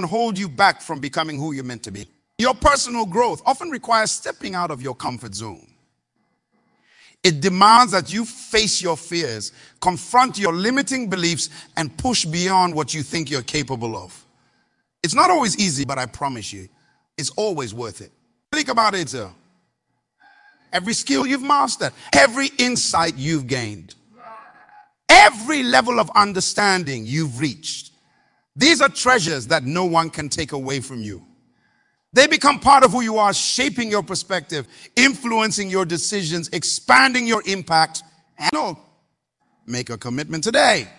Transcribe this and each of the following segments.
hold you back from becoming who you're meant to be. Your personal growth often requires stepping out of your comfort zone. It demands that you face your fears, confront your limiting beliefs, and push beyond what you think you're capable of. It's not always easy, but I promise you, it's always worth it. Think about it, sir. Every skill you've mastered, every insight you've gained, every level of understanding you've reached. These are treasures that no one can take away from you. They become part of who you are, shaping your perspective, influencing your decisions, expanding your impact. And make a commitment today.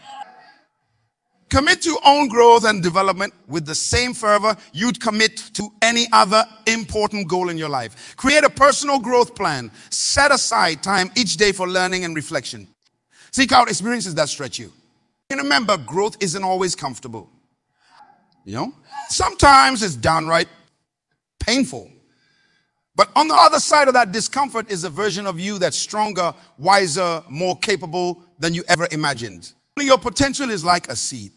Commit to own growth and development with the same fervor you'd commit to any other important goal in your life. Create a personal growth plan. Set aside time each day for learning and reflection. Seek out experiences that stretch you. And remember, growth isn't always comfortable. Sometimes it's downright painful. But on the other side of that discomfort is a version of you that's stronger, wiser, more capable than you ever imagined. Your potential is like a seed.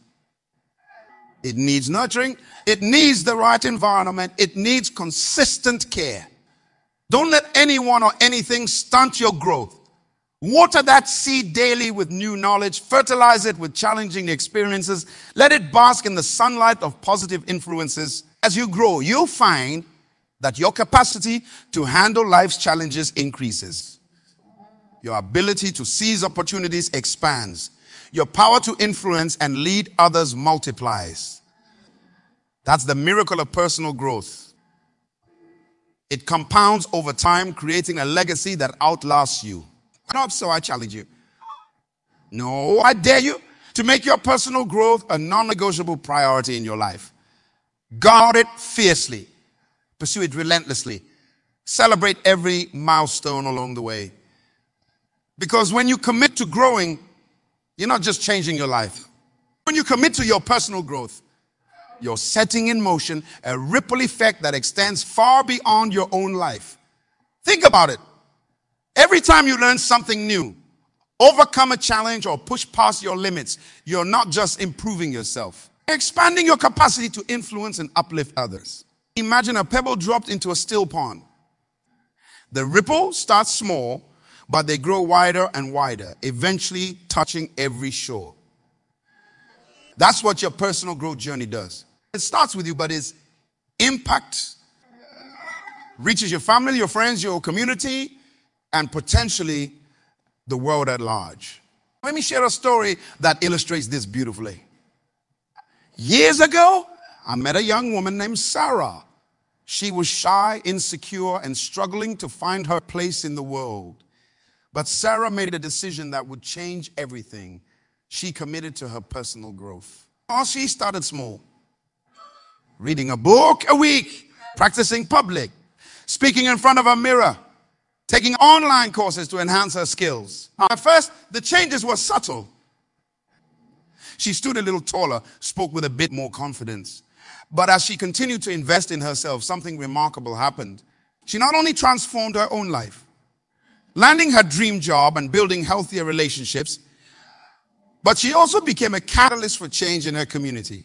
It needs nurturing. It needs the right environment. It needs consistent care. Don't let anyone or anything stunt your growth. Water that seed daily with new knowledge. Fertilize it with challenging experiences. Let it bask in the sunlight of positive influences. As you grow, you'll find that your capacity to handle life's challenges increases. Your ability to seize opportunities expands. Your power to influence and lead others multiplies. That's the miracle of personal growth. It compounds over time, creating a legacy that outlasts you. So I challenge you. No, I dare you to make your personal growth a non-negotiable priority in your life. Guard it fiercely. Pursue it relentlessly. Celebrate every milestone along the way. Because when you commit to growing, you're not just changing your life. When you commit to your personal growth, you're setting in motion a ripple effect that extends far beyond your own life. Think about it. Every time you learn something new, overcome a challenge or push past your limits, you're not just improving yourself. You're expanding your capacity to influence and uplift others. Imagine a pebble dropped into a still pond. The ripple starts small, but they grow wider and wider, eventually touching every shore. That's what your personal growth journey does. It starts with you, but its impact reaches your family, your friends, your community, and potentially the world at large. Let me share a story that illustrates this beautifully. Years ago, I met a young woman named Sarah. She was shy, insecure, and struggling to find her place in the world. But Sarah made a decision that would change everything. She committed to her personal growth. She started small. Reading a book a week, practicing public, speaking in front of a mirror, taking online courses to enhance her skills. At first, the changes were subtle. She stood a little taller, spoke with a bit more confidence. But as she continued to invest in herself, something remarkable happened. She not only transformed her own life, landing her dream job and building healthier relationships, but she also became a catalyst for change in her community.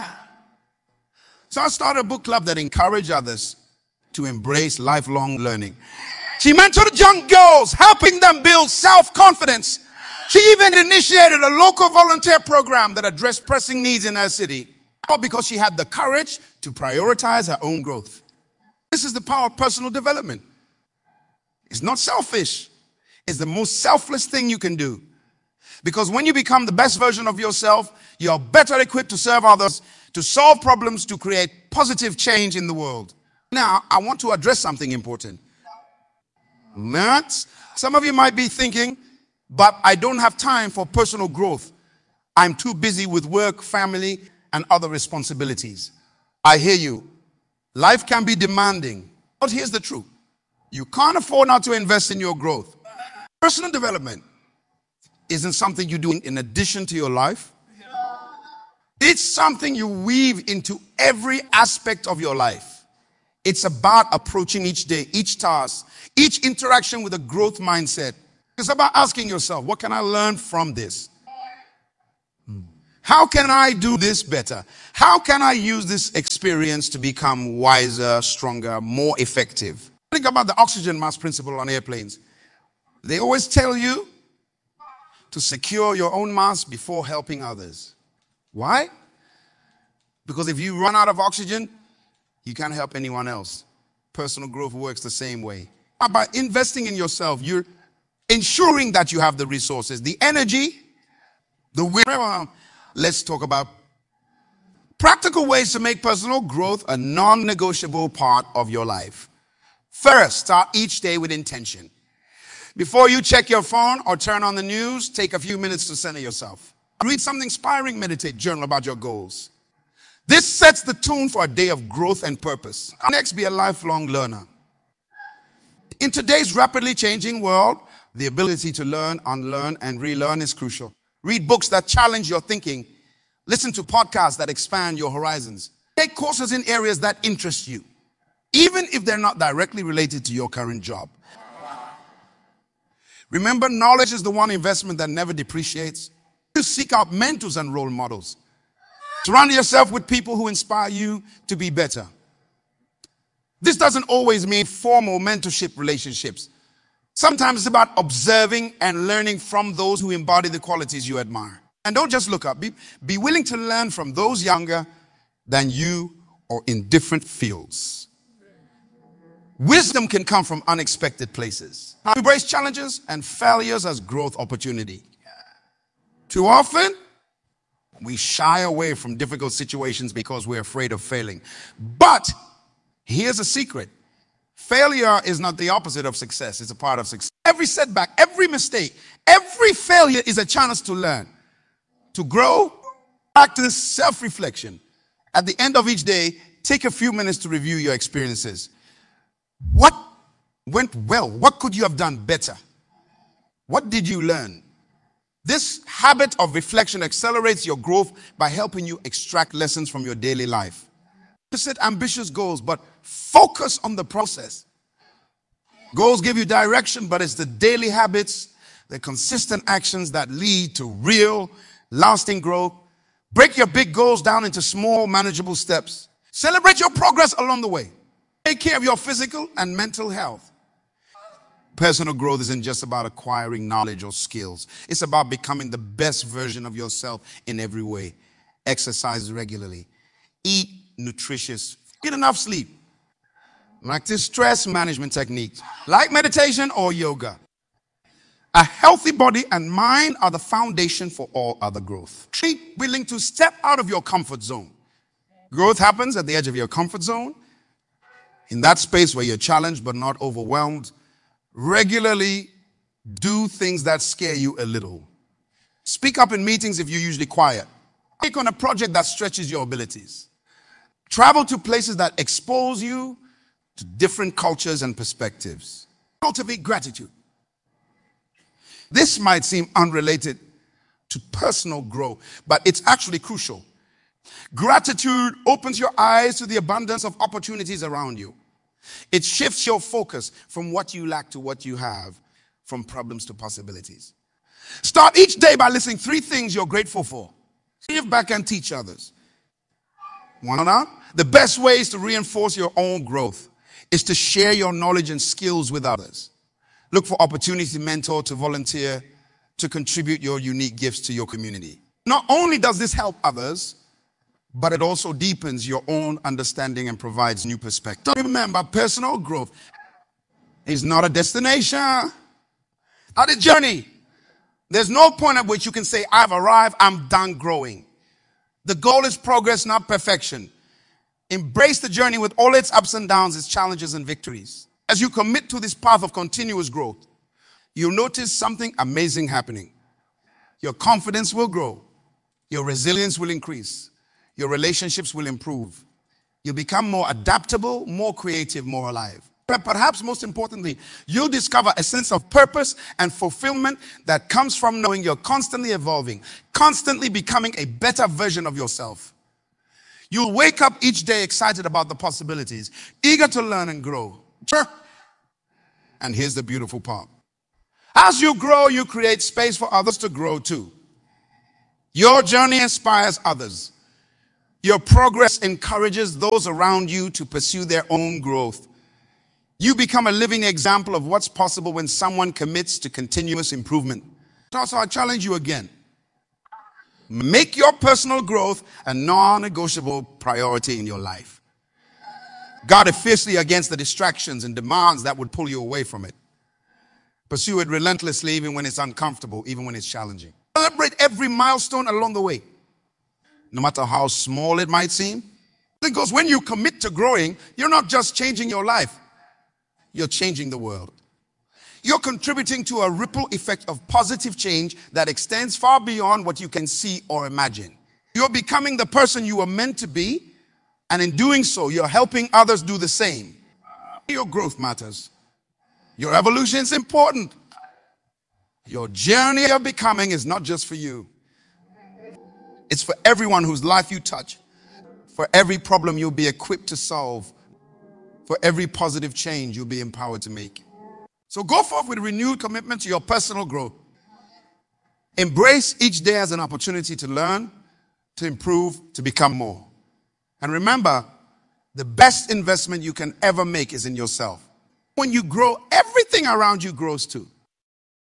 So I started a book club that encouraged others to embrace lifelong learning. She mentored young girls, helping them build self-confidence. She even initiated a local volunteer program that addressed pressing needs in her city, all because she had the courage to prioritize her own growth. This is the power of personal development. It's not selfish. It's the most selfless thing you can do. Because when you become the best version of yourself, you're better equipped to serve others, to solve problems, to create positive change in the world. Now, I want to address something important. Some of you might be thinking, but I don't have time for personal growth. I'm too busy with work, family, and other responsibilities. I hear you. Life can be demanding. But here's the truth. You can't afford not to invest in your growth. Personal development isn't something you do in addition to your life. It's something you weave into every aspect of your life. It's about approaching each day, each task, each interaction with a growth mindset. It's about asking yourself, what can I learn from this? How can I do this better? How can I use this experience to become wiser, stronger, more effective? Think about the oxygen mask principle on airplanes. They always tell you to secure your own mask before helping others. Why? Because if you run out of oxygen, you can't help anyone else. Personal growth works the same way. By investing in yourself, you're ensuring that you have the resources, the energy, the will. Let's talk about practical ways to make personal growth a non-negotiable part of your life. First, start each day with intention. Before you check your phone or turn on the news, take a few minutes to center yourself. Read something inspiring, meditate, journal about your goals. This sets the tone for a day of growth and purpose. Next, be a lifelong learner. In today's rapidly changing world, the ability to learn, unlearn, and relearn is crucial. Read books that challenge your thinking. Listen to podcasts that expand your horizons. Take courses in areas that interest you, even if they're not directly related to your current job. Remember, knowledge is the one investment that never depreciates. You seek out mentors and role models. Surround yourself with people who inspire you to be better. This doesn't always mean formal mentorship relationships. Sometimes it's about observing and learning from those who embody the qualities you admire. And don't just look up. Be willing to learn from those younger than you or in different fields. Wisdom can come from unexpected places. Embrace challenges and failures as growth opportunity. Too often, we shy away from difficult situations because we're afraid of failing. But here's a secret. Failure is not the opposite of success. It's a part of success. Every setback, every mistake, every failure is a chance to learn, to grow, practice self-reflection. At the end of each day, take a few minutes to review your experiences. What went well? What could you have done better? What did you learn? This habit of reflection accelerates your growth by helping you extract lessons from your daily life. You set ambitious goals, but focus on the process. Goals give you direction, but it's the daily habits, the consistent actions that lead to real, lasting growth. Break your big goals down into small, manageable steps. Celebrate your progress along the way. Take care of your physical and mental health. Personal growth isn't just about acquiring knowledge or skills. It's about becoming the best version of yourself in every way. Exercise regularly. Eat nutritious. Get enough sleep. Practice stress management techniques like meditation or yoga. A healthy body and mind are the foundation for all other growth. Be willing to step out of your comfort zone. Growth happens at the edge of your comfort zone. In that space where you're challenged but not overwhelmed. Regularly do things that scare you a little. Speak up in meetings if you're usually quiet. Take on a project that stretches your abilities. Travel to places that expose you to different cultures and perspectives. Cultivate gratitude. This might seem unrelated to personal growth, but it's actually crucial. Gratitude opens your eyes to the abundance of opportunities around you. It shifts your focus from what you lack to what you have, from problems to possibilities. Start each day by listing 3 things you're grateful for. Give back and teach others. One on the best ways to reinforce your own growth is to share your knowledge and skills with others. Look for opportunities to mentor, to volunteer, to contribute your unique gifts to your community. Not only does this help others, but it also deepens your own understanding and provides new perspective. Remember, personal growth is not a destination, not a journey. There's no point at which you can say, I've arrived, I'm done growing. The goal is progress, not perfection. Embrace the journey with all its ups and downs, its challenges and victories. As you commit to this path of continuous growth, you'll notice something amazing happening. Your confidence will grow. Your resilience will increase. Your relationships will improve. You'll become more adaptable, more creative, more alive. But perhaps most importantly, you'll discover a sense of purpose and fulfillment that comes from knowing you're constantly evolving, constantly becoming a better version of yourself. You'll wake up each day excited about the possibilities, eager to learn and grow. And here's the beautiful part. As you grow, you create space for others to grow too. Your journey inspires others. Your progress encourages those around you to pursue their own growth. You become a living example of what's possible when someone commits to continuous improvement. So I challenge you again. Make your personal growth a non-negotiable priority in your life. Guard fiercely against the distractions and demands that would pull you away from it. Pursue it relentlessly even when it's uncomfortable, even when it's challenging. Celebrate every milestone along the way, no matter how small it might seem. Because when you commit to growing, you're not just changing your life, you're changing the world. You're contributing to a ripple effect of positive change that extends far beyond what you can see or imagine. You're becoming the person you were meant to be, and in doing so, you're helping others do the same. Your growth matters. Your evolution is important. Your journey of becoming is not just for you. It's for everyone whose life you touch, for every problem you'll be equipped to solve, for every positive change you'll be empowered to make. So go forth with renewed commitment to your personal growth. Embrace each day as an opportunity to learn, to improve, to become more. And remember, the best investment you can ever make is in yourself. When you grow, everything around you grows too.